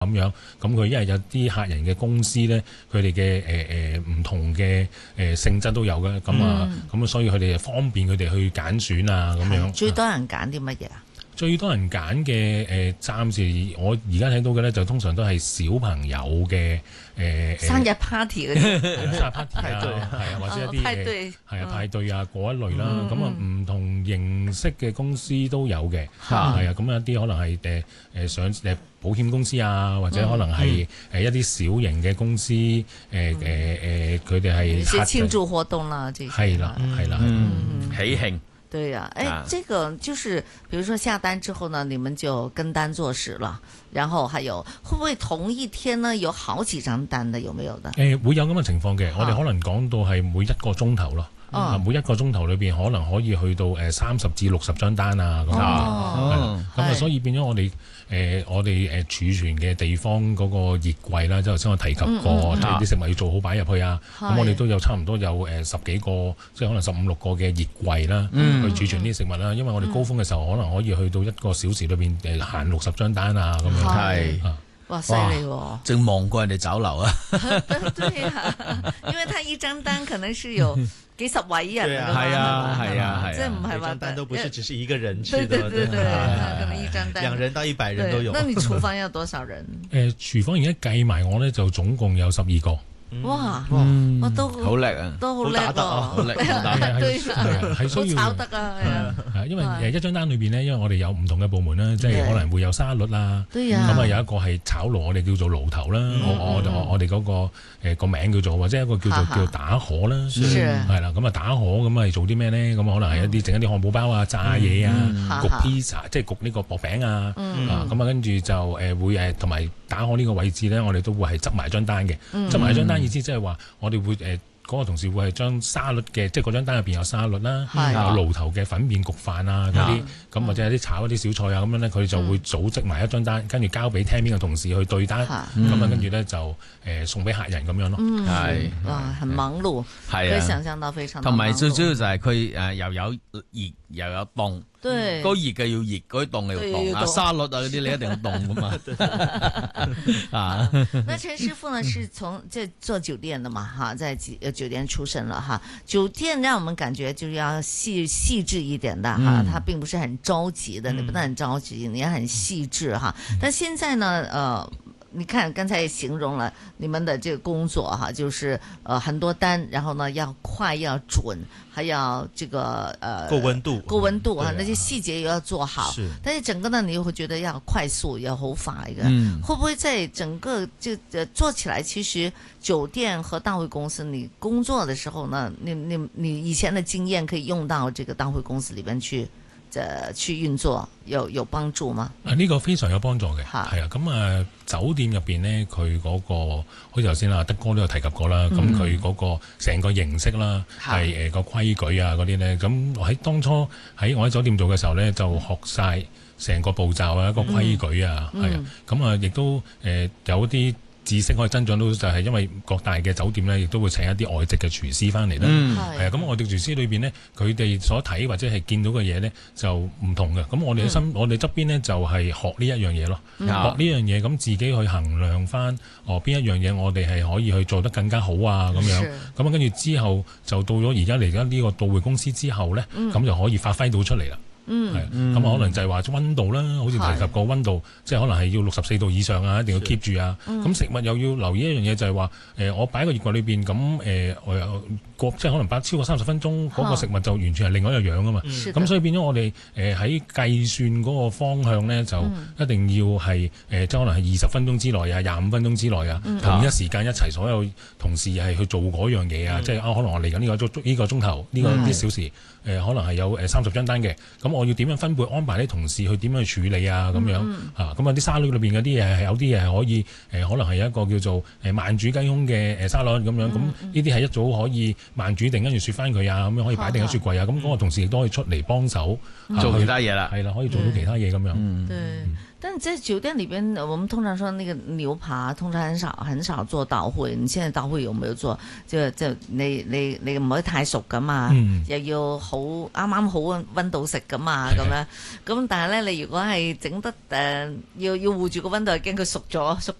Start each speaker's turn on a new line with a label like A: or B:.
A: 咁樣，咁佢因為有啲客人嘅公司咧，佢哋嘅唔同嘅性質都有嘅，咁咁所以佢哋方便佢哋去揀選啊咁樣。
B: 最多人揀啲乜嘢啊？
A: 最多人揀嘅暫時我而家睇到嘅咧，就通常都係小朋友嘅
B: 生日 party 嗰啲，
A: 生日 party 啊，係啊，或者一啲派對啊嗰一類啦。咁唔同形式嘅公司都有嘅，係啊。咁一啲可能係上保險公司啊，或者可能係一啲小型嘅公司，佢哋係
B: 慶祝活動啦，這些
A: 係啦，
C: 喜慶。
B: 對呀，這個就是，比如說下單之後呢，你們就跟單做事了，然後還有會不會同一天呢有好幾張單的，有沒有的？
A: 會有咁嘅情況嘅，我哋可能講到係每一個鐘頭咯。每一個鐘頭裏邊可能可以去到30至60張單啊咁咁啊，所以變咗我哋儲存嘅地方嗰個熱櫃啦，即係頭先我提及過，即係啲食物要做好擺入去啊。咁我哋都有差唔多有10幾個，即係可能15、16個嘅熱櫃啦，去儲存啲食物啦。因為我哋高峰嘅時候可能可以去到1個小時裏邊限60張單啊咁樣。
C: 係。
B: 哇，犀利喎！
C: 正忙過人哋酒樓啊！
B: 對啊，因為他一張單可能是有幾十位人㗎嘛，
C: 係啊，
B: 即係唔係話
D: 張單都不是只是一個人吃的，
B: 對，可能一張單
D: 2人到100人都有。
B: 那你廚房要多少人？
A: 廚房而家計埋我咧，就總共有12個。
B: 哇，我都
C: 好叻啊，
B: 都好叻喎，
C: 好叻，
A: 係需要
B: 炒得啊，
A: 因為一張單裏邊呢，因為我哋有唔同嘅部門啦，即係可能會有沙律啦，咁啊有一個係炒爐，我哋叫做爐頭啦，我哋嗰個名叫做，或者一個叫打荷啦，係啦，咁啊打荷咁係做啲咩呢？咁可能係整一啲漢堡包啊、炸嘢啊、焗披薩，即係焗呢個薄餅啊，咁啊跟住就會同埋打荷呢個位置呢，我哋都會係執埋張單嘅，執埋張單。意思即係話，我哋會嗰個同事會係將沙律嘅，即係嗰張單入邊有沙律啦，有爐頭嘅粉麵焗飯啊嗰啲，咁或者有啲炒一啲小菜啊咁樣咧，佢哋就會組織埋一張單，跟住交俾廳邊嘅同事去對單，咁啊跟住咧就送俾客人咁樣咯。
C: 係
B: 哇，很忙碌，可以想象到非常。
C: 同埋最主要就係佢又有熱又有凍。
B: 對，
C: 嗰熱嘅要熱，嗰啲凍嘅要凍啊！沙律啊嗰啲你一定要凍噶嘛。
B: 那陳師傅呢，是從做酒店的嘛，哈，在酒店出身了哈。酒店讓我們感覺就是要細緻一點的哈，它並不是很着急的，你不但很着急，你也很細緻哈。但現在呢，你看剛才也形容了你們的這個工作哈，就是很多單，然後呢要快要準，還要這個
D: 夠溫度
B: 啊，那些細節又要做好。但是整個呢，你又會覺得要快速，要好快嘅。會不會在整個就做起來？其實酒店和檔會公司，你工作的時候呢，你以前的經驗可以用到這個檔會公司裏邊去運作，有幫助嗎？
A: 呢個非常有幫助嘅，係啊。咁酒店入邊呢，佢嗰個好似頭先德哥都有提及過啦。咁佢嗰個成個形式啦，係個規矩啊嗰啲呢。咁我喺當初我喺酒店做嘅時候呢，就學晒成個步驟啊，一個規矩啊，係啊。咁亦都有啲知識可以增長到，就係因為各大嘅酒店呢，亦都會請一啲外籍嘅廚師翻嚟啦。係啊，咁外籍廚師裏邊呢，佢哋所睇或者係見到嘅嘢呢，就唔同嘅。咁我哋側邊呢，就係學呢一樣嘢咯，學呢樣嘢，咁自己去衡量翻邊一樣嘢我哋係可以去做得更加好啊咁樣。咁跟住之後就到咗而家嚟緊呢個檔會公司之後呢，咁就可以發揮到出嚟啦。咁可能就係話溫度啦，好似提及過溫度，即係可能係要64度以上啊，一定要 keep 住啊。咁食物又要留意一樣嘢，就係話我擺喺個熱櫃裏邊，咁即係可能擺超過30分鐘，嗰個食物就完全係另外一個樣啊嘛。咁所以變咗我哋喺計算嗰個方向咧，就一定要係即係可能係20分鐘之內啊，25分鐘之內啊，同一時間一齊所有同事係去做嗰樣嘢啊。即係可能我嚟緊呢個鐘頭呢個1小時，可能係有30張單嘅，咁我要點樣分配安排啲同事去點樣去處理啊咁樣咁啲沙律裏邊嗰啲嘢係有啲嘢係可以可能係一個叫做慢煮雞胸嘅沙律咁樣，咁呢啲係一早可以慢煮定跟住雪翻佢啊，咁樣可以擺定喺雪櫃啊，咁嗰個同事亦都可以出嚟幫手
C: 做其他嘢啦，
A: 係啦，可以做到其他嘢咁樣。
B: 對， 但在酒店裏邊，我們通常說那個牛扒，通常很少做到會。你現在到會有沒有做？就你唔可以太熟噶嘛，又要好啱啱好溫度食噶嘛，咁樣。咁但係咧，你如果係整得要護住個溫度，驚佢熟